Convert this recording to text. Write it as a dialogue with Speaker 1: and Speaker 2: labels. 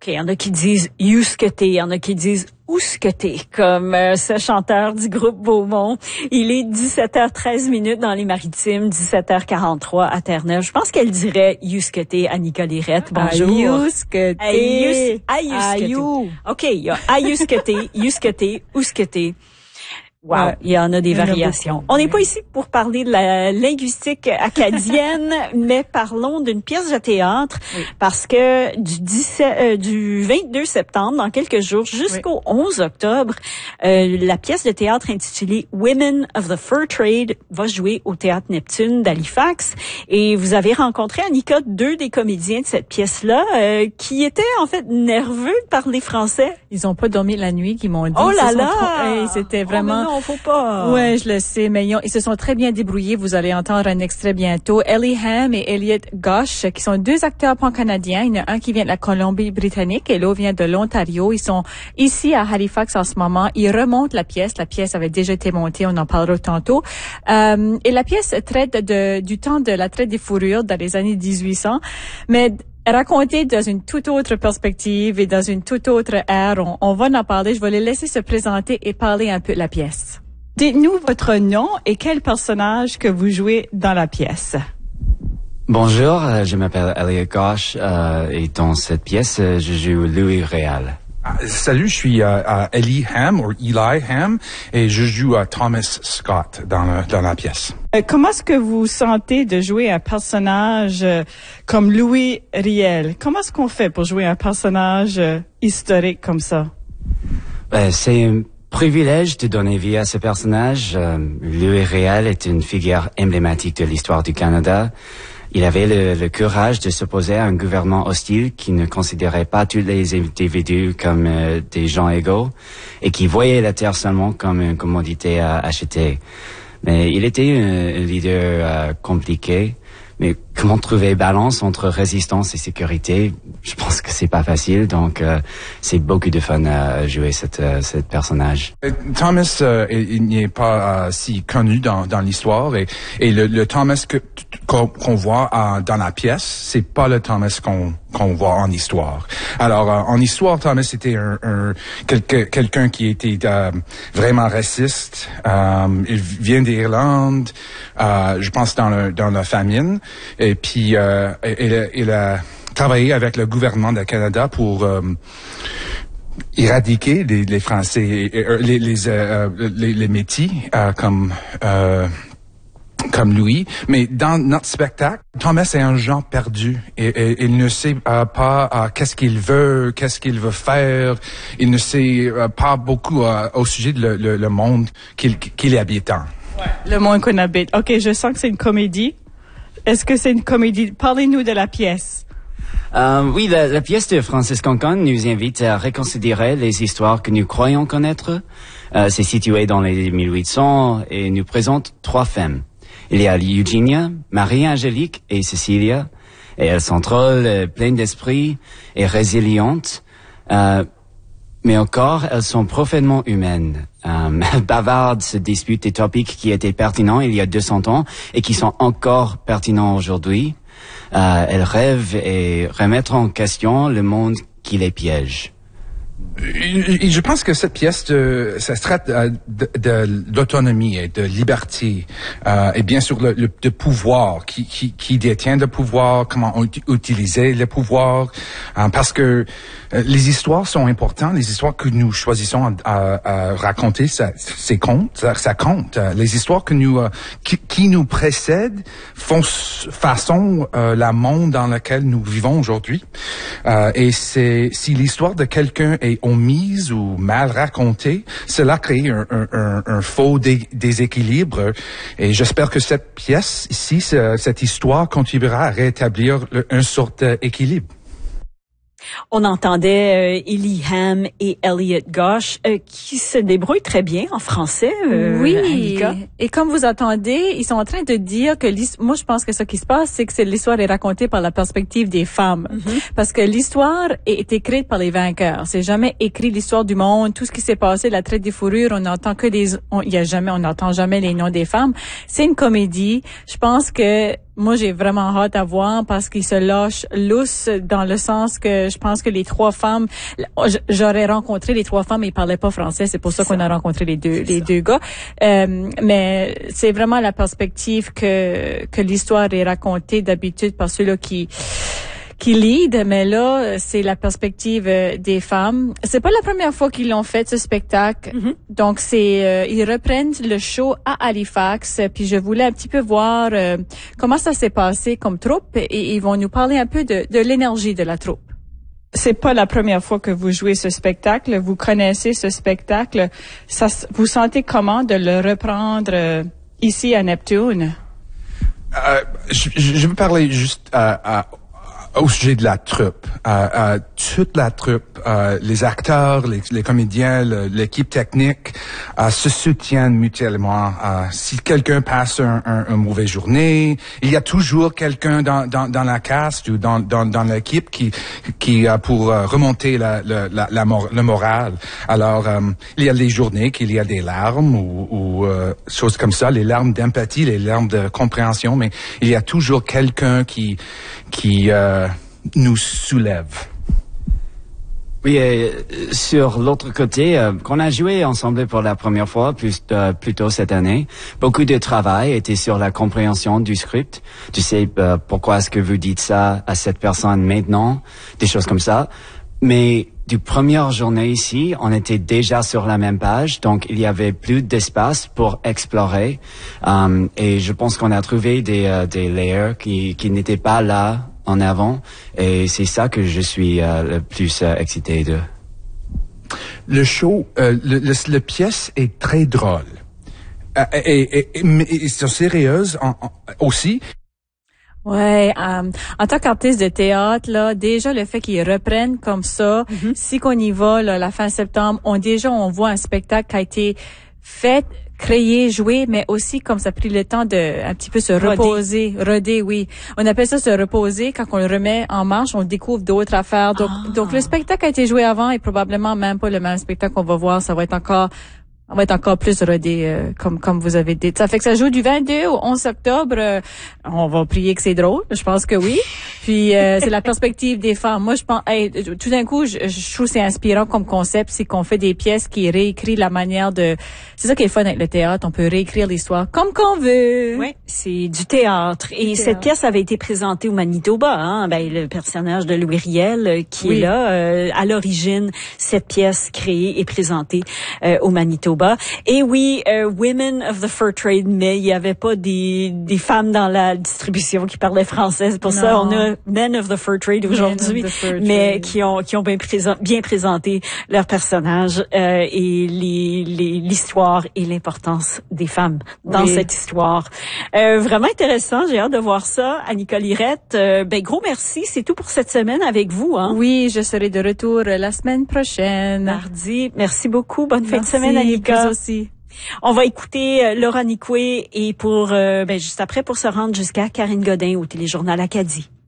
Speaker 1: OK, il y en a qui disent « Yousqueté », il y en a qui disent « Ousqueté », comme ce chanteur du groupe Beaumont. Il est 17h13 dans les Maritimes, 17h43 à Terre-Neuve. Je pense qu'elle dirait « Yousqueté » à Nicole Irette. Bonjour.
Speaker 2: Yousqueté.
Speaker 1: Yousqueté. OK, il y a Yousqueté, Yousqueté, Ousqueté. Wow, il y en a des variations. On n'est pas ici pour parler de la linguistique acadienne, mais parlons d'une pièce de théâtre, parce que du 22 septembre, dans quelques jours, jusqu'au 11 octobre, la pièce de théâtre intitulée Women of the Fur Trade va jouer au Théâtre Neptune d'Halifax. Et vous avez rencontré, Annika, deux des comédiens de cette pièce-là, qui étaient en fait nerveux de parler français.
Speaker 2: Ils ont pas dormi la nuit, qu'ils m'ont dit.
Speaker 1: Oh là là!
Speaker 2: C'était vraiment...
Speaker 1: Non, faut pas.
Speaker 2: Ouais, je le sais, mais ils se sont très bien débrouillés. Vous allez entendre un extrait bientôt. Ellie Ham et Elliot Gosh, qui sont deux acteurs pan-canadiens. Il y en a un qui vient de la Colombie-Britannique et l'autre vient de l'Ontario. Ils sont ici à Halifax en ce moment. Ils remontent la pièce. La pièce avait déjà été montée. On en parlera tantôt. Et la pièce traite du temps de la traite des fourrures dans les années 1800. Mais raconté dans une toute autre perspective et dans une toute autre ère. On va en parler. Je vais les laisser se présenter et parler un peu de la pièce.
Speaker 3: Dites-nous votre nom et quel personnage que vous jouez dans la pièce.
Speaker 4: Bonjour, je m'appelle Elliot Gosh et dans cette pièce, je joue Louis Réal.
Speaker 5: Salut, je suis Ellie Ham ou Eli Ham et je joue Thomas Scott dans la pièce.
Speaker 3: Comment est-ce que vous sentez de jouer un personnage comme Louis Riel? Comment est-ce qu'on fait pour jouer un personnage historique comme ça?
Speaker 4: C'est un privilège de donner vie à ce personnage. Louis Riel est une figure emblématique de l'histoire du Canada. Il avait le courage de s'opposer à un gouvernement hostile qui ne considérait pas tous les individus comme des gens égaux et qui voyait la terre seulement comme une commodité à acheter. Mais il était un leader compliqué. Mais comment trouver balance entre résistance et sécurité? Je pense que c'est pas facile, donc c'est beaucoup de fun à jouer cette personnage.
Speaker 5: Thomas, il n'est pas si connu dans l'histoire et le Thomas qu'on voit dans la pièce, c'est pas le Thomas qu'on voit en histoire. Alors en histoire, Thomas était quelqu'un qui était vraiment raciste. Il vient d'Irlande, je pense dans la famine. Et puis, il a travaillé avec le gouvernement du Canada pour éradiquer les Français, les Métis, comme Louis. Mais dans notre spectacle, Thomas est un genre perdu. Et il ne sait pas qu'est-ce qu'il veut faire. Il ne sait pas beaucoup au sujet de le monde qu'il habite en.
Speaker 3: Le monde qu'on habite. OK, je sens que c'est une comédie. Est-ce que c'est une comédie? Parlez-nous de la pièce.
Speaker 4: Oui, la pièce de Francis Concon nous invite à reconsidérer les histoires que nous croyons connaître. C'est situé dans les 1800 et nous présente trois femmes. Il y a Eugenia, Marie-Angélique et Cecilia. Et elles sont drôles, pleines d'esprit et résilientes. Mais encore, elles sont profondément humaines. Elles bavardent, se disputent des topics qui étaient pertinents il y a 200 ans et qui sont encore pertinents aujourd'hui. Elles rêvent et remettent en question le monde qui les piège.
Speaker 5: Je pense que cette pièce, ça se traite de l'autonomie et de liberté, et bien sûr de pouvoir, qui détient le pouvoir, comment utiliser le pouvoir, parce que les histoires sont importantes, les histoires que nous choisissons à raconter, ça compte. Les histoires que qui nous précèdent façon la monde dans lequel nous vivons aujourd'hui, et si l'histoire de quelqu'un est omise ou mal racontée, cela crée un faux déséquilibre. Et j'espère que cette pièce ici, cette histoire, contribuera à rétablir un sorte d'équilibre.
Speaker 1: On entendait Ellie Ham et Elliot Gosh qui se débrouillent très bien en français.
Speaker 2: Oui,
Speaker 1: Annika.
Speaker 2: Et comme vous entendez, ils sont en train de dire que moi je pense que ce qui se passe, c'est que l'histoire est racontée par la perspective des femmes, parce que l'histoire est écrite par les vainqueurs. C'est jamais écrit l'histoire du monde, tout ce qui s'est passé, la traite des fourrures. On n'entend jamais les noms des femmes. C'est une comédie. Je pense que Moi, j'ai vraiment hâte à voir parce qu'ils se lâchent lousse dans le sens que je pense que les 3 femmes, j'aurais rencontré les 3 femmes et ils parlaient pas français. C'est pour ça qu'on a rencontré les deux gars. Mais c'est vraiment la perspective que l'histoire est racontée d'habitude par ceux-là qui lead, mais là, c'est la perspective des femmes. C'est pas la première fois qu'ils l'ont fait, ce spectacle. Mm-hmm. Donc, ils reprennent le show à Halifax, puis je voulais un petit peu voir comment ça s'est passé comme troupe, et ils vont nous parler un peu de l'énergie de la troupe.
Speaker 3: C'est pas la première fois que vous jouez ce spectacle. Vous connaissez ce spectacle. Vous sentez comment de le reprendre ici à Neptune?
Speaker 5: Je veux parler juste au sujet de la troupe. Toute la troupe, les acteurs, les comédiens, l'équipe technique se soutiennent mutuellement. Si quelqu'un passe une mauvaise journée, il y a toujours quelqu'un dans la cast ou dans l'équipe qui pour remonter le moral. Alors, il y a des journées qu'il y a des larmes ou choses comme ça, les larmes d'empathie, les larmes de compréhension, mais il y a toujours quelqu'un qui nous soulève.
Speaker 4: Oui, sur l'autre côté, quand on a joué ensemble pour la première fois, plus tôt cette année, beaucoup de travail était sur la compréhension du script. Tu sais, pourquoi est-ce que vous dites ça à cette personne maintenant, des choses comme ça. Mais du première journée ici, on était déjà sur la même page, donc il y avait plus d'espace pour explorer. Et je pense qu'on a trouvé des layers qui n'étaient pas là en avant, et c'est ça que je suis le plus excité de.
Speaker 5: Le show, le pièce est très drôle et c'est sérieuse aussi.
Speaker 2: Ouais, en tant qu'artiste de théâtre, là, déjà le fait qu'ils reprennent comme ça, si qu'on y va, là, la fin septembre, on voit un spectacle qui a été fait, créé, joué, mais aussi comme ça a pris le temps de un petit peu se reposer, roder, oui. On appelle ça se reposer. Quand on le remet en marche, on découvre d'autres affaires. Donc le spectacle a été joué avant et probablement même pas le même spectacle qu'on va voir. Ça va être encore plus rodé, comme vous avez dit. Ça fait que ça joue du 22 au 11 octobre. On va prier que c'est drôle. Je pense que oui. Puis, c'est la perspective des femmes. Moi, je pense, tout d'un coup, je trouve que c'est inspirant comme concept. C'est qu'on fait des pièces qui réécrivent la manière de... C'est ça qui est fun avec le théâtre. On peut réécrire l'histoire comme qu'on veut.
Speaker 1: Oui, c'est du théâtre. Et cette pièce avait été présentée au Manitoba, hein. Le personnage de Louis Riel, qui est là, à l'origine, cette pièce créée et présentée, au Manitoba. Et oui, Women of the Fur Trade, mais il y avait pas des femmes dans la distribution qui parlaient français. C'est pour ça on a Men of the Fur Trade aujourd'hui, mais qui ont bien présenté leurs personnages et l'histoire et l'importance des femmes dans cette histoire. Vraiment intéressant, j'ai hâte de voir ça. Annika Lirette, gros merci, c'est tout pour cette semaine avec vous, hein.
Speaker 2: Oui, je serai de retour la semaine prochaine.
Speaker 1: Mardi. Merci beaucoup, bonne fin de semaine, Annika.
Speaker 2: Vous aussi.
Speaker 1: On va écouter Laura Nicoué et juste après pour se rendre jusqu'à Karine Godin au Téléjournal Acadie.